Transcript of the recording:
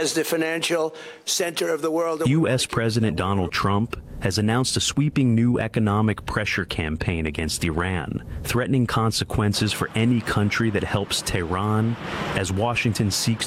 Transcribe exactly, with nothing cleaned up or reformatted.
as the financial center of the world. U S President Donald Trump has announced a sweeping new economic pressure campaign against Iran, threatening consequences for any country that helps Tehran as Washington seeks